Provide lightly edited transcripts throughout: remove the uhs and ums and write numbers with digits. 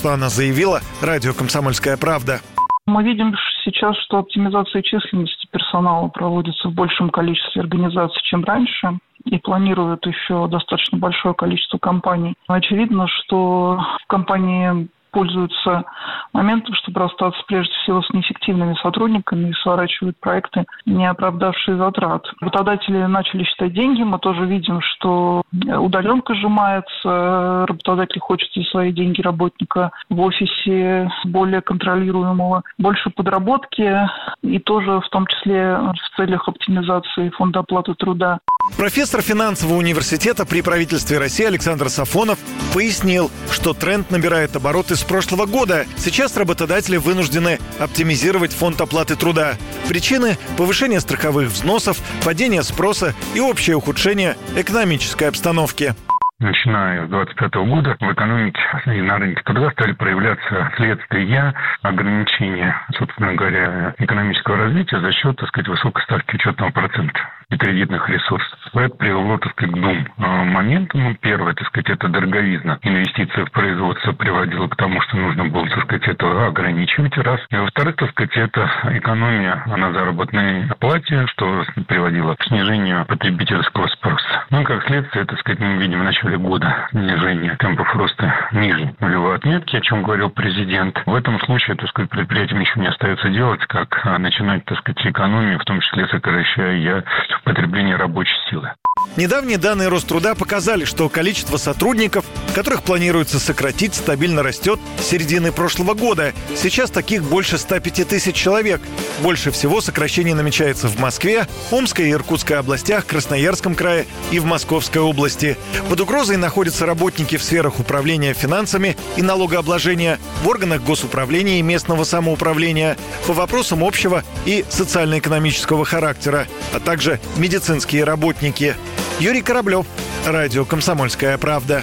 что она заявила радио «Комсомольская правда». Мы видим сейчас, что оптимизация численности персонала проводится в большем количестве организаций, чем раньше, и планируют еще достаточно большое количество компаний. Очевидно, что компании пользуются моментом, чтобы расстаться прежде всего с неэффективными сотрудниками и сворачивают проекты, не оправдавшие затрат. Работодатели начали считать деньги. Мы тоже видим, что удаленка сжимается. Работодатель хочет за свои деньги работника в офисе более контролируемого, больше подработки и тоже в том числе в целях оптимизации фонда оплаты труда. Профессор финансового университета при правительстве России Александр Сафонов пояснил, что тренд набирает обороты с прошлого года. Сейчас работодатели вынуждены оптимизировать фонд оплаты труда. Причины – повышение страховых взносов, падение спроса и общее ухудшение экономической обстановки. Начиная с 2025 года в экономике и на рынке труда стали проявляться следствия ограничения, собственно говоря, экономического развития за счет, высокой ставки учетного процента и кредитных ресурсов. Это привело, к двум моментам. Первое, это дороговизна. Инвестиции в производство приводило к тому, что нужно было, это ограничивать, раз. И во-вторых, это экономия на заработной плате, что приводило к снижению потребительского спроса. Как следствие, мы видим в начале года снижение темпов роста ниже нулевой отметки, о чем говорил президент. В этом случае, предприятиям еще не остается делать, как начинать, экономию, в том числе сокращая потребление рабочей силы. Недавние данные Роструда показали, что количество сотрудников, которых планируется сократить, стабильно растет с середины прошлого года. Сейчас таких больше 105 тысяч человек. Больше всего сокращений намечается в Москве, Омской и Иркутской областях, Красноярском крае и в Московской области. Под угрозой находятся работники в сферах управления финансами и налогообложения, в органах госуправления и местного самоуправления, по вопросам общего и социально-экономического характера, а также медицинские работники. Юрий Кораблев, радио «Комсомольская правда».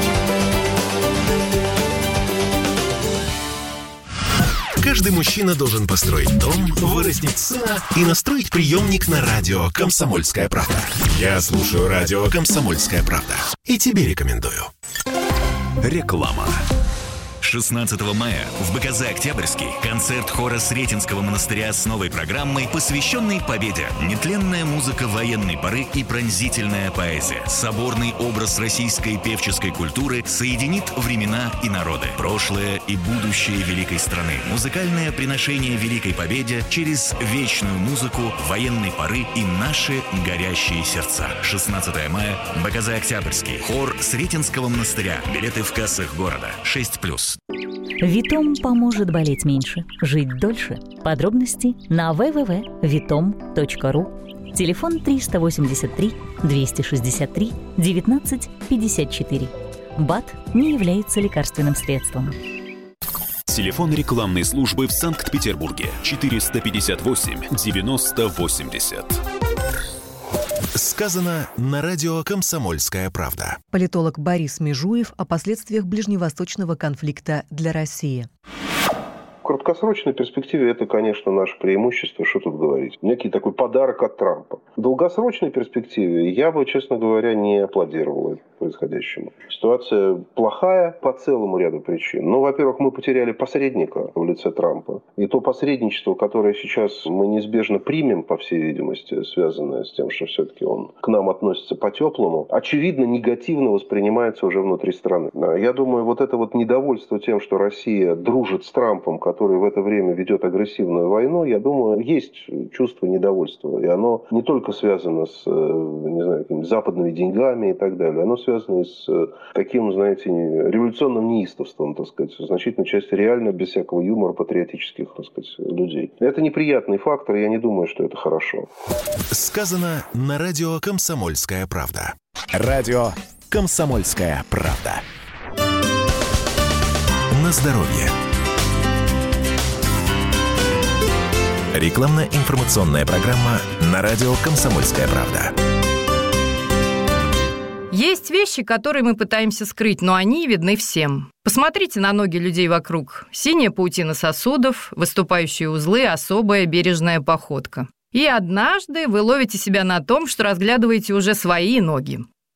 Каждый мужчина должен построить дом, вырастить сына и настроить приемник на радио «Комсомольская правда». Я слушаю радио «Комсомольская правда» и тебе рекомендую. Реклама. 16 мая в БКЗ-Октябрьский концерт хора Сретенского монастыря с новой программой, посвященной победе. Нетленная музыка военной поры и пронзительная поэзия. Соборный образ российской певческой культуры соединит времена и народы, прошлое и будущее великой страны. Музыкальное приношение великой победе через вечную музыку военной поры и наши горящие сердца. 16 мая БКЗ-Октябрьский. Хор Сретенского монастыря. Билеты в кассах города. 6+. Витом поможет болеть меньше, жить дольше. Подробности на www.vitom.ru. Телефон 383 263 19 54. БАД не является лекарственным средством. Телефон рекламной службы в Санкт-Петербурге 458 90 80. Сказано на радио «Комсомольская правда». Политолог Борис Межуев о последствиях ближневосточного конфликта для России. В краткосрочной перспективе это, конечно, наше преимущество, что тут говорить. Некий такой подарок от Трампа. В долгосрочной перспективе я бы, честно говоря, не аплодировал происходящему. Ситуация плохая по целому ряду причин. Ну, во-первых, мы потеряли посредника в лице Трампа. И то посредничество, которое сейчас мы неизбежно примем, по всей видимости, связанное с тем, что все-таки он к нам относится по-теплому, очевидно, негативно воспринимается уже внутри страны. Я думаю, вот это вот недовольство тем, что Россия дружит с Трампом, который в это время ведет агрессивную войну, я думаю, есть чувство недовольства. И оно не только связано с, не знаю, какими-то западными деньгами и так далее. Оно связано и с таким, знаете, революционным неистовством, так сказать, в значительной части реально без всякого юмора патриотических, так сказать, людей. Это неприятный фактор, я не думаю, что это хорошо. Сказано на радио «Комсомольская правда». Радио «Комсомольская правда». На здоровье. Рекламно-информационная программа на радио «Комсомольская правда». Есть вещи, которые мы пытаемся скрыть, но они видны всем. Посмотрите на ноги людей вокруг. Синяя паутина сосудов, выступающие узлы, особая бережная походка. И однажды вы ловите себя на том, что разглядываете уже свои ноги.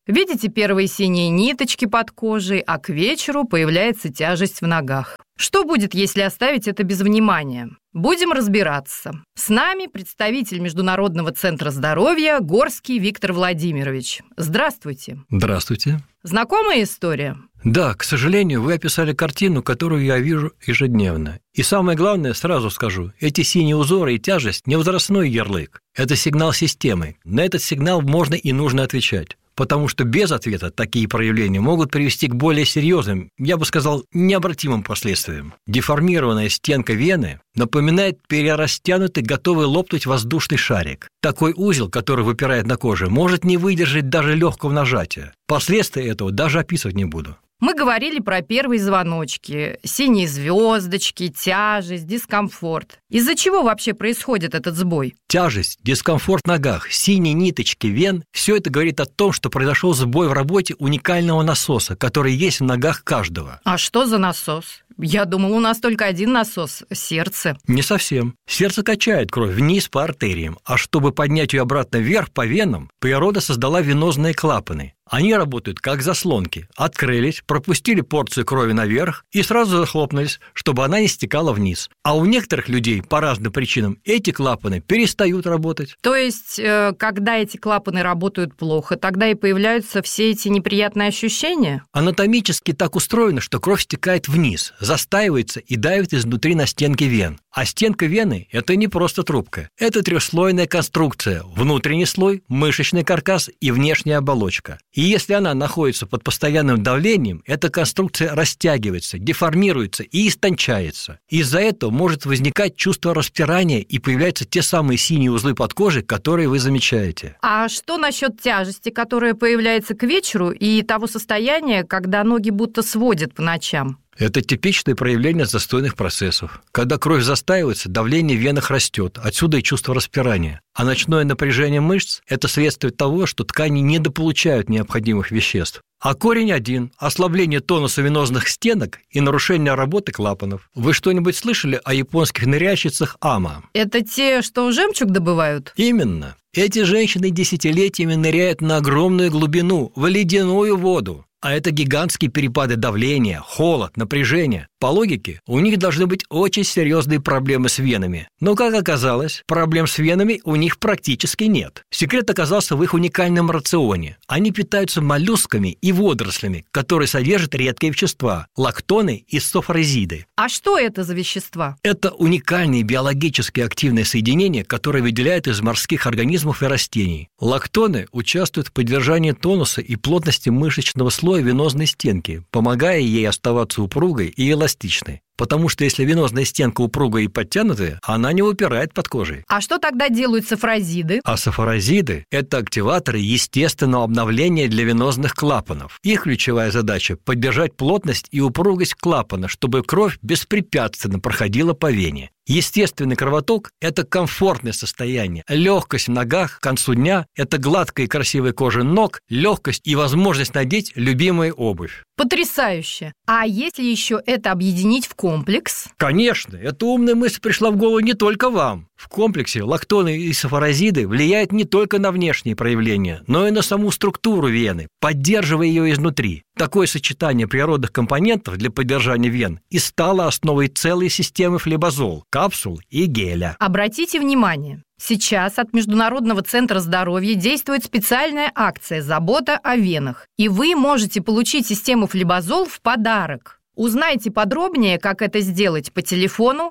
Видите первые синие ниточки под кожей, а к вечеру появляется тяжесть в ногах. Что будет, если оставить это без внимания? Будем разбираться. С нами представитель Международного центра здоровья Горский Виктор Владимирович. Здравствуйте. Здравствуйте. Знакомая история? Да, к сожалению, вы описали картину, которую я вижу ежедневно. И самое главное, сразу скажу, эти синие узоры и тяжесть – не возрастной ярлык. Это сигнал системы. На этот сигнал можно и нужно отвечать. Потому что без ответа такие проявления могут привести к более серьезным, я бы сказал, необратимым последствиям. Деформированная стенка вены напоминает перерастянутый, готовый лопнуть воздушный шарик. Такой узел, который выпирает на коже, может не выдержать даже легкого нажатия. Последствия этого даже описывать не буду. Мы говорили про первые звоночки, синие звездочки, тяжесть, дискомфорт. Из-за чего вообще происходит этот сбой? Тяжесть, дискомфорт в ногах, синие ниточки вен – все это говорит о том, что произошел сбой в работе уникального насоса, который есть в ногах каждого. А что за насос? Я думал, у нас только один насос – сердце. Не совсем. Сердце качает кровь вниз по артериям, а чтобы поднять ее обратно вверх по венам, природа создала венозные клапаны. Они работают как заслонки. Открылись, пропустили порцию крови наверх и сразу захлопнулись, чтобы она не стекала вниз. А у некоторых людей по разным причинам эти клапаны перестают работать. То есть, когда эти клапаны работают плохо, тогда и появляются все эти неприятные ощущения? Анатомически так устроено, что кровь стекает вниз, застаивается и давит изнутри на стенки вен. А стенка вены – это не просто трубка. Это трехслойная конструкция. Внутренний слой, мышечный каркас и внешняя оболочка. И если она находится под постоянным давлением, эта конструкция растягивается, деформируется и истончается. Из-за этого может возникать чувство распирания и появляются те самые синие узлы под кожей, которые вы замечаете. А что насчет тяжести, которая появляется к вечеру, и того состояния, когда ноги будто сводят по ночам? Это типичное проявление застойных процессов. Когда кровь застаивается, давление в венах растет, отсюда и чувство распирания. А ночное напряжение мышц – это следствие того, что ткани недополучают необходимых веществ. А корень один – ослабление тонуса венозных стенок и нарушение работы клапанов. Вы что-нибудь слышали о японских ныряльщицах ама? Это те, что жемчуг добывают? Именно. Эти женщины десятилетиями ныряют на огромную глубину, в ледяную воду. А это гигантские перепады давления, холод, напряжение. По логике, у них должны быть очень серьезные проблемы с венами. Но, как оказалось, проблем с венами у них практически нет. Секрет оказался в их уникальном рационе. Они питаются моллюсками и водорослями, которые содержат редкие вещества – лактоны и софорезиды. А что это за вещества? Это уникальные биологически активные соединения, которые выделяют из морских организмов и растений. Лактоны участвуют в поддержании тонуса и плотности мышечного слоя венозной стенки, помогая ей оставаться упругой и эластичной. Потому что если венозная стенка упругая и подтянутая, она не выпирает под кожей. А что тогда делают софорезиды? А софорезиды – это активаторы естественного обновления для венозных клапанов. Их ключевая задача – поддержать плотность и упругость клапана, чтобы кровь беспрепятственно проходила по вене. Естественный кровоток – это комфортное состояние. Легкость в ногах к концу дня – это гладкая и красивая кожа ног, легкость и возможность надеть любимую обувь. Потрясающе! А если еще это объединить в комплекс? Конечно, эта умная мысль пришла в голову не только вам. В комплексе лактоны и софорезиды влияют не только на внешние проявления, но и на саму структуру вены, поддерживая ее изнутри. Такое сочетание природных компонентов для поддержания вен и стало основой целой системы флебазол, капсул и геля. Обратите внимание, сейчас от Международного центра здоровья действует специальная акция «Забота о венах», и вы можете получить систему флебазол в подарок. Узнайте подробнее, как это сделать по телефону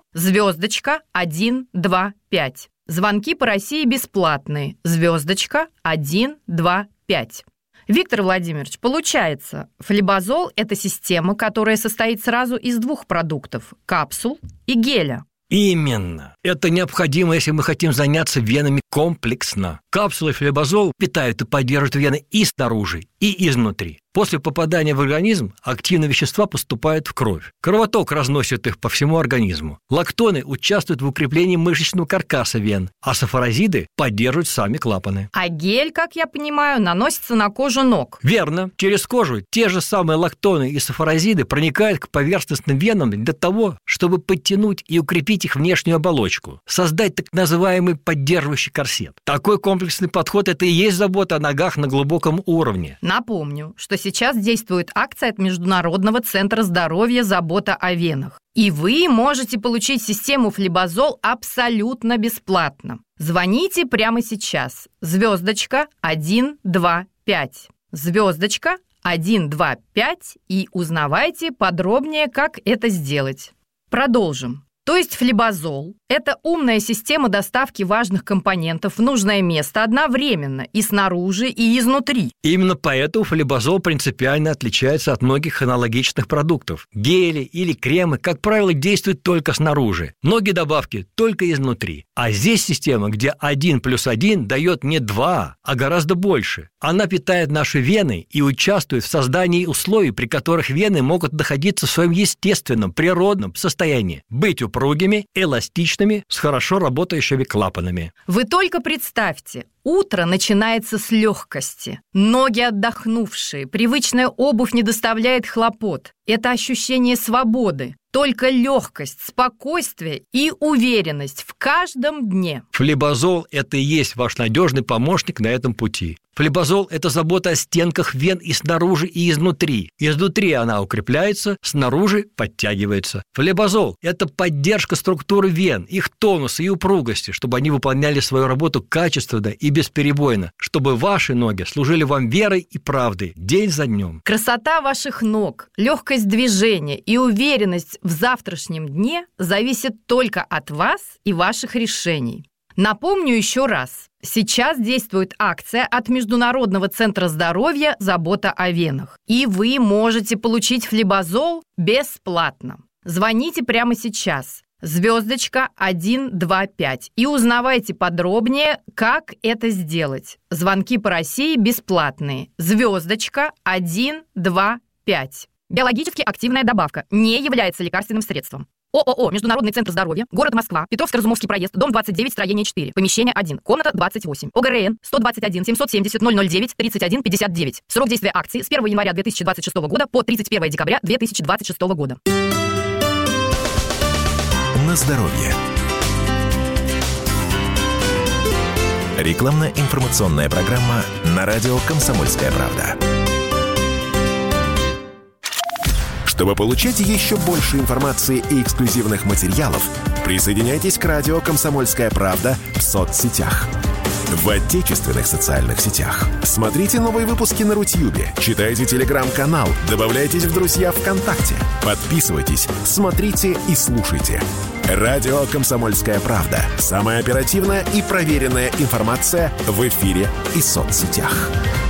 *125. Звонки по России бесплатные. *125. Виктор Владимирович, получается, флебазол – это система, которая состоит сразу из двух продуктов – капсул и геля. Именно. Это необходимо, если мы хотим заняться венами комплексно. Капсулы флебазол питают и поддерживают вены и снаружи, и изнутри. После попадания в организм активные вещества поступают в кровь. Кровоток разносит их по всему организму. Лактоны участвуют в укреплении мышечного каркаса вен, а софорезиды поддерживают сами клапаны. А гель, как я понимаю, наносится на кожу ног. Верно. Через кожу те же самые лактоны и софорезиды проникают к поверхностным венам для того, чтобы подтянуть и укрепить их внешнюю оболочку, создать так называемый поддерживающий корсет. Такой комплексный подход – это и есть забота о ногах на глубоком уровне. Напомню, что сейчас действует акция от Международного центра здоровья «Забота о венах». И вы можете получить систему Флибазол абсолютно бесплатно. Звоните прямо сейчас. *125. *125 и узнавайте подробнее, как это сделать. Продолжим. То есть Флибазол – это умная система доставки важных компонентов в нужное место одновременно и снаружи, и изнутри. Именно поэтому Флибазол принципиально отличается от многих аналогичных продуктов. Гели или кремы, как правило, действуют только снаружи. Многие добавки только изнутри. А здесь система, где 1+1 дает не 2, а гораздо больше. Она питает наши вены и участвует в создании условий, при которых вены могут находиться в своем естественном, природном состоянии, быть упругими, эластичными, с хорошо работающими клапанами. Вы только представьте, утро начинается с легкости. Ноги отдохнувшие, привычная обувь не доставляет хлопот. Это ощущение свободы. Только легкость, спокойствие и уверенность в каждом дне. Флибазол – это и есть ваш надежный помощник на этом пути. Флибазол – это забота о стенках вен и снаружи, и изнутри. Изнутри она укрепляется, снаружи подтягивается. Флибазол – это поддержка структуры вен, их тонуса и упругости, чтобы они выполняли свою работу качественно и бесперебойно, чтобы ваши ноги служили вам верой и правдой день за днем. Красота ваших ног, легкость движения и уверенность в завтрашнем дне зависит только от вас и ваших решений. Напомню еще раз. Сейчас действует акция от Международного центра здоровья «Забота о венах». И вы можете получить Флибазол бесплатно. Звоните прямо сейчас. *125 и узнавайте подробнее, как это сделать. Звонки по России бесплатные. *125. Биологически активная добавка не является лекарственным средством. ООО «Международный центр здоровья», город Москва, Петровско-Разумовский проезд, дом 29, строение 4, помещение 1, комната 28, ОГРН 121 770 009 31 59. Срок действия акции с 1 января 2026 года по 31 декабря 2026 года. На здоровье. Рекламно-информационная программа на радио «Комсомольская правда». Чтобы получать еще больше информации и эксклюзивных материалов, присоединяйтесь к радио «Комсомольская правда» в соцсетях. В отечественных социальных сетях. Смотрите новые выпуски на Рутьюбе, читайте телеграм-канал, добавляйтесь в друзья ВКонтакте, подписывайтесь, смотрите и слушайте. Радио «Комсомольская правда». Самая оперативная и проверенная информация в эфире и соцсетях.